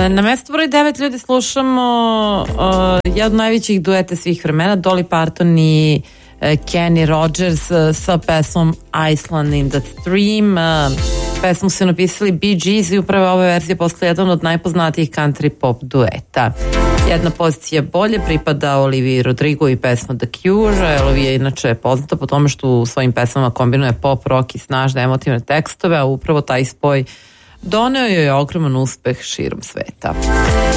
Na mestu broj 9 ljudi slušamo jedan od najvećih dueta svih vremena, Dolly Parton i Kenny Rogers sa pesmom Iceland in the Stream. Pesmu su napisali Bee Gees i upravo ova verzija postala jedan od najpoznatijih country pop dueta. Jedna pozicija bolje pripada Oliviji Rodrigo i pesma The Cure. Olivija inače je poznata po tome što u svojim pesmama kombinuje pop, rock i snažne emotivne tekstove, a upravo taj spoj doneo joj je ogroman uspeh širom sveta.